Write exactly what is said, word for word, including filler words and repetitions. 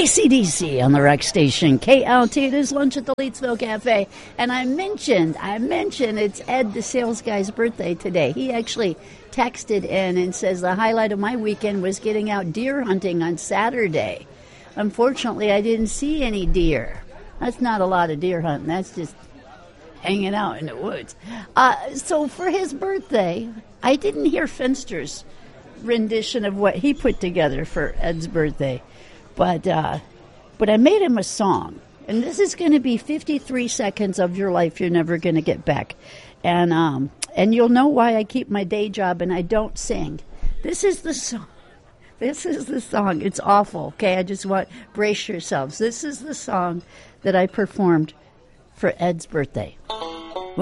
A C D C on the Rec Station, K L T. It is lunch at the Leedsville Cafe. And I mentioned, I mentioned it's Ed, the sales guy's birthday today. He actually texted in and says the highlight of my weekend was getting out deer hunting on Saturday. Unfortunately, I didn't see any deer. That's not a lot of deer hunting. That's just hanging out in the woods. Uh, so for his birthday, I didn't hear Finster's rendition of what he put together for Ed's birthday. But uh, but I made him a song. And this is going to be fifty-three seconds of your life you're never going to get back. And um, and you'll know why I keep my day job and I don't sing. This is the song. This is the song. It's awful, okay? I just want, brace yourselves. This is the song that I performed for Ed's birthday.